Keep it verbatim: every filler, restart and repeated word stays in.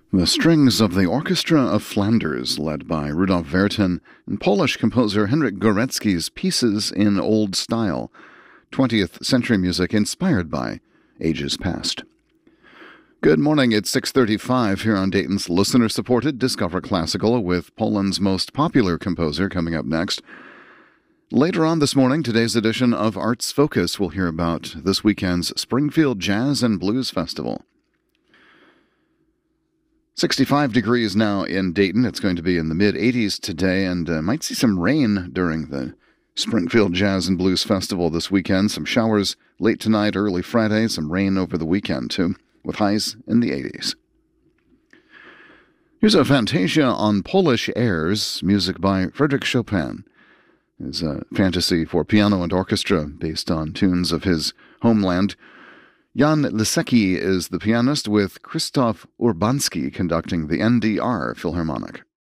The strings of the Orchestra of Flanders, led by Rudolf Vertin, and Polish composer Henryk Górecki's Pieces in Old Style, twentieth century music inspired by ages past. Good morning, it's six thirty-five here on Dayton's listener-supported Discover Classical with Poland's most popular composer coming up next. Later on this morning, today's edition of Arts Focus will hear about this weekend's Springfield Jazz and Blues Festival. sixty-five degrees now in Dayton. It's going to be in the mid-eighties today, and uh, might see some rain during the Springfield Jazz and Blues Festival this weekend. Some showers late tonight, early Friday, some rain over the weekend, too, with highs in the eighties. Here's a fantasia on Polish airs, music by Frédéric Chopin. It's a fantasy for piano and orchestra based on tunes of his homeland. Jan Lisecki is the pianist, with Krzysztof Urbanski conducting the N D R Philharmonic.